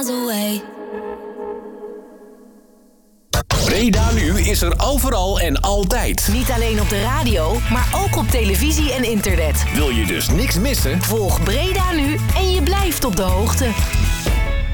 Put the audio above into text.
away. Breda Nu is er overal en altijd. Niet alleen op de radio, maar ook op televisie en internet. Wil je dus niks missen? Volg Breda Nu en je blijft op de hoogte.